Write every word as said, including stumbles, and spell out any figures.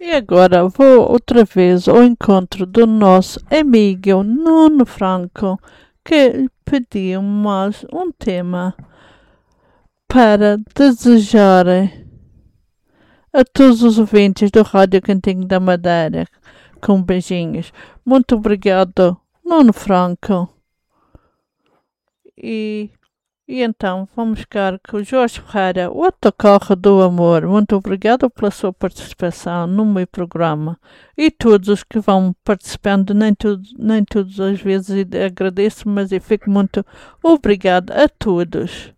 E agora vou outra vez ao encontro do nosso amigo Nuno Franco, que pediu mais um tema para desejar a todos os ouvintes do Rádio Cantinho da Madeira, com beijinhos. Muito obrigado, Nuno Franco. E, e então vamos ficar com o Jorge Ferreira, o Autocarro do Amor. Muito obrigado pela sua participação no meu programa. E todos os que vão participando, nem, tudo, nem todas as vezes agradeço, mas eu fico muito obrigado a todos.